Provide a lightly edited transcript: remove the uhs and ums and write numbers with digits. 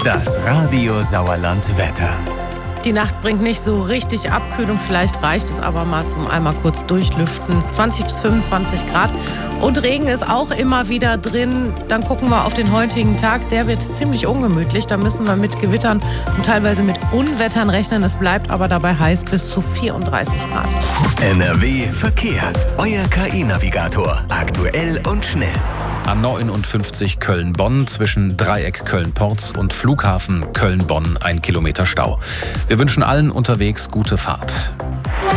Das Radio Sauerland Wetter. Die Nacht bringt nicht so richtig Abkühlung, vielleicht reicht es aber mal zum einmal kurz durchlüften. 20 bis 25 Grad und Regen ist auch immer wieder drin. Dann gucken wir auf den heutigen Tag, der wird ziemlich ungemütlich. Da müssen wir mit Gewittern und teilweise mit Unwettern rechnen. Es bleibt aber dabei heiß bis zu 34 Grad. NRW Verkehr. Euer KI-Navigator. Aktuell und schnell. A59 Köln-Bonn zwischen Dreieck Köln-Porz und Flughafen Köln-Bonn 1 Kilometer Stau. Wir wünschen allen unterwegs gute Fahrt.